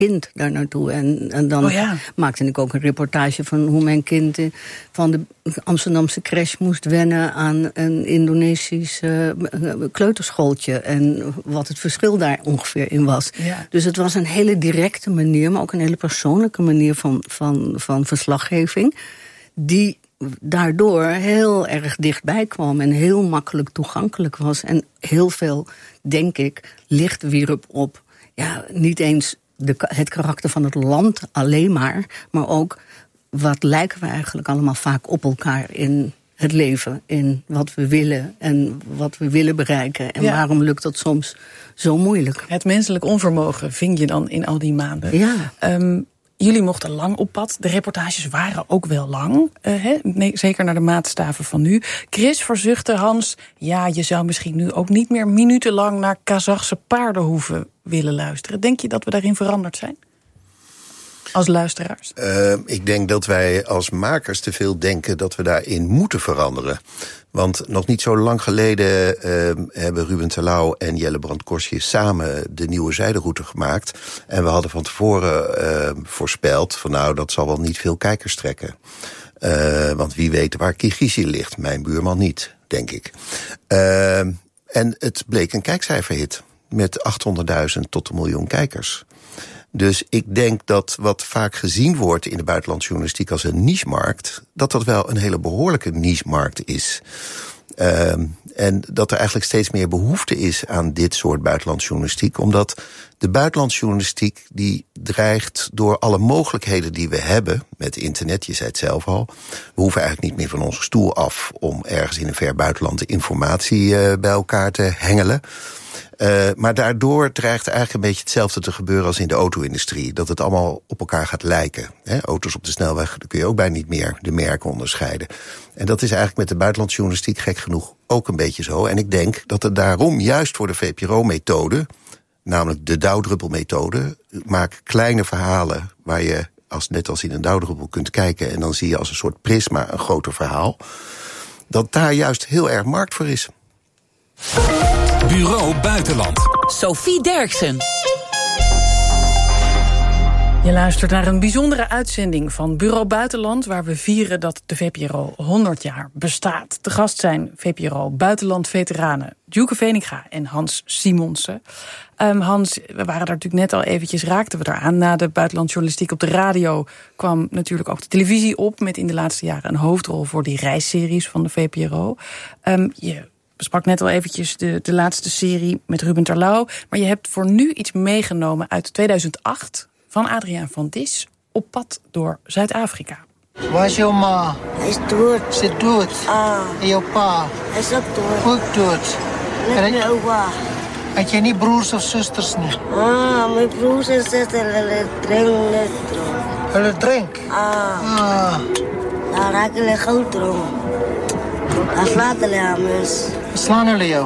kind daar naartoe. En dan maakte ik ook een reportage van hoe mijn kind van de Amsterdamse crash moest wennen aan een Indonesisch kleuterschooltje. En wat het verschil daar ongeveer in was. Ja. Dus het was een hele directe manier, maar ook een hele persoonlijke manier van verslaggeving. Die daardoor heel erg dichtbij kwam en heel makkelijk toegankelijk was. En heel veel, denk ik, licht wierp op, niet eens het karakter van het land alleen maar ook wat lijken we eigenlijk allemaal vaak op elkaar in het leven, in wat we willen en wat we willen bereiken. En waarom lukt dat soms zo moeilijk? Het menselijk onvermogen ving je dan in al die maanden. Ja. Jullie mochten lang op pad. De reportages waren ook wel lang. Zeker naar de maatstaven van nu. Chris verzuchtte Hans, je zou misschien nu ook niet meer minutenlang naar Kazachse paardenhoeven willen luisteren. Denk je dat we daarin veranderd zijn? Als luisteraars? Ik denk dat wij als makers te veel denken dat we daarin moeten veranderen. Want nog niet zo lang geleden hebben Ruben Terlouw en Jelle Brand-Korsius samen de nieuwe zijderoute gemaakt. En we hadden van tevoren voorspeld van dat zal wel niet veel kijkers trekken. Want wie weet waar Kirgizië ligt. Mijn buurman niet, denk ik. En het bleek een kijkcijferhit met 800.000 tot 1 miljoen kijkers. Dus ik denk dat wat vaak gezien wordt in de buitenlandse journalistiek als een niche-markt, dat wel een hele behoorlijke niche-markt is. En dat er eigenlijk steeds meer behoefte is aan dit soort buitenlandse journalistiek, omdat de buitenlandse journalistiek die dreigt door alle mogelijkheden die we hebben met internet, je zei het zelf al, we hoeven eigenlijk niet meer van onze stoel af om ergens in een ver buitenland de informatie bij elkaar te hengelen. Maar daardoor dreigt eigenlijk een beetje hetzelfde te gebeuren als in de auto-industrie. Dat het allemaal op elkaar gaat lijken. Auto's op de snelweg, daar kun je ook bijna niet meer de merken onderscheiden. En dat is eigenlijk met de buitenlandse journalistiek gek genoeg ook een beetje zo. En ik denk dat het daarom juist voor de VPRO-methode, namelijk de dauwdruppelmethode, maak kleine verhalen waar je net als in een dauwdruppel kunt kijken en dan zie je als een soort prisma een groter verhaal, dat daar juist heel erg markt voor is. Bureau Buitenland. Sophie Derksen. Je luistert naar een bijzondere uitzending van Bureau Buitenland, waar we vieren dat de VPRO 100 jaar bestaat. Te gast zijn VPRO Buitenland-veteranen Djoeke Veninga en Hans Simonsen. Hans, we waren daar natuurlijk net al eventjes, raakten we eraan. Na de buitenlandjournalistiek op de radio kwam natuurlijk ook de televisie op, met in de laatste jaren een hoofdrol voor die reisseries van de VPRO. Je sprak net al eventjes de laatste serie met Ruben Terlouw, maar je hebt voor nu iets meegenomen uit 2008... van Adriaan van Dis, op pad door Zuid-Afrika. Waar is jouw ma? Hij is dood. Ze is dood? En jouw pa? Hij is ook dood. Ook dood? En mijn opa. Had je niet broers of zusters niet? Mijn broers en zusters willen drinken. Willen drinken? Daar raken we goed dronken. Daar slaan jullie aan mensen. Slaan jullie jou?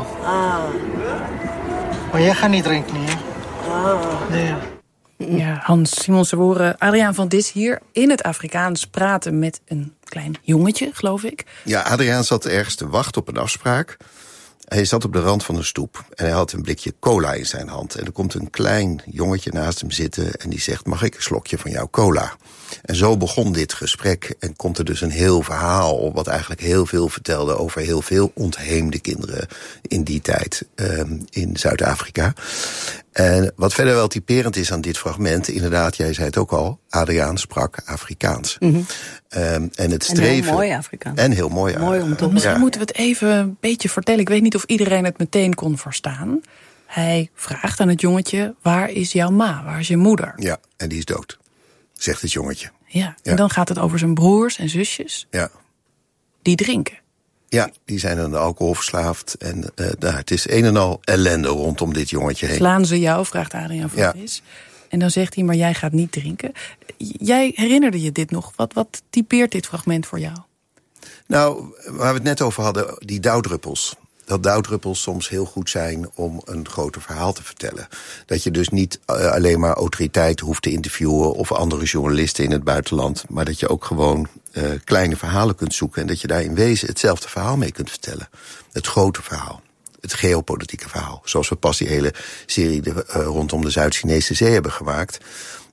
Maar jij gaat niet drinken, niet, hè? Nee. Ja, Hans Simonsen, we horen Adriaan van Dis hier in het Afrikaans praten met een klein jongetje, geloof ik. Ja, Adriaan zat ergens te wachten op een afspraak. Hij zat op de rand van een stoep en hij had een blikje cola in zijn hand. En er komt een klein jongetje naast hem zitten en die zegt, mag ik een slokje van jouw cola? En zo begon dit gesprek en komt er dus een heel verhaal, wat eigenlijk heel veel vertelde over heel veel ontheemde kinderen in die tijd in Zuid-Afrika. En wat verder wel typerend is aan dit fragment, inderdaad, jij zei het ook al, Adriaan sprak Afrikaans. Mm-hmm. En het streven. En heel mooi Afrikaans. En heel mooi. Mooi om te Misschien moeten we het even een beetje vertellen. Ik weet niet of iedereen het meteen kon verstaan. Hij vraagt aan het jongetje, waar is jouw ma? Waar is je moeder? Ja, en die is dood, zegt het jongetje. Ja, en dan gaat het over zijn broers en zusjes. Ja. Die drinken. Ja, die zijn aan de alcohol verslaafd. En het is een en al ellende rondom dit jongetje heen. Slaan ze jou, vraagt Adriaan van Dis. En dan zegt hij, maar jij gaat niet drinken. Jij herinnerde je dit nog? Wat typeert dit fragment voor jou? Nou, waar we het net over hadden, die dauwdruppels. Dat dauwdruppels soms heel goed zijn om een groter verhaal te vertellen. Dat je dus niet alleen maar autoriteiten hoeft te interviewen of andere journalisten in het buitenland, maar dat je ook gewoon kleine verhalen kunt zoeken en dat je daar in wezen hetzelfde verhaal mee kunt vertellen. Het grote verhaal. Het geopolitieke verhaal. Zoals we pas die hele serie rondom de Zuid-Chinese Zee hebben gemaakt.